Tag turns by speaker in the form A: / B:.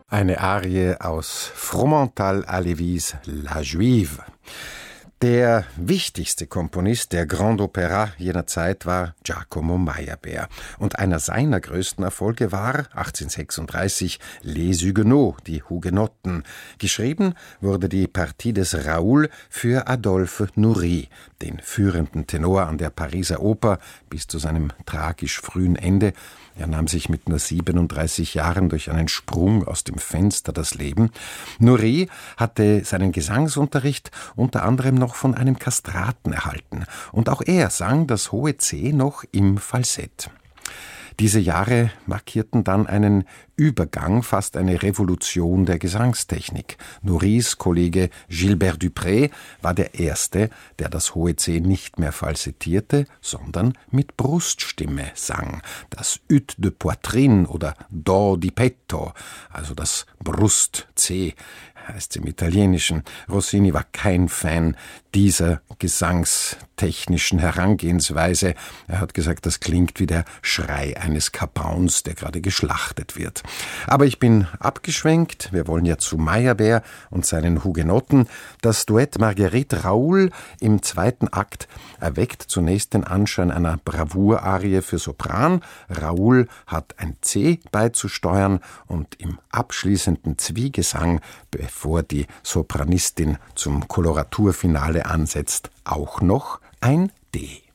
A: Eine Arie aus Fromental à Lévis, La Juive. Der wichtigste Komponist der Grand Opéra jener Zeit war Giacomo Meyerbeer. Und einer seiner größten Erfolge war 1836 Les Huguenots, die Hugenotten. Geschrieben wurde die Partie des Raoul für Adolphe Nourrit, den führenden Tenor an der Pariser Oper, bis zu seinem tragisch frühen Ende. Er nahm sich mit nur 37 Jahren durch einen Sprung aus dem Fenster das Leben. Nourrit hatte seinen Gesangsunterricht unter anderem noch von einem Kastraten erhalten. Und auch er sang das hohe C noch im Falsett. Diese Jahre markierten dann einen Übergang, fast eine Revolution der Gesangstechnik. Nourrits Kollege Gilbert Dupré war der Erste, der das hohe C nicht mehr falsettierte, sondern mit Bruststimme sang. Das Ut de Poitrine oder Do di petto, also das Brust-C, heißt es im Italienischen. Rossini war kein Fan dieser gesangstechnischen Herangehensweise. Er hat gesagt, das klingt wie der Schrei eines Kapauns, der gerade geschlachtet wird. Aber ich bin abgeschwenkt. Wir wollen ja zu Meyerbeer und seinen Hugenotten. Das Duett Marguerite Raoul im zweiten Akt erweckt zunächst den Anschein einer Bravour-Arie für Sopran. Raoul hat ein C beizusteuern und im abschließenden Zwiegesang, bevor die Sopranistin zum Koloraturfinale ansetzt, auch noch ein D.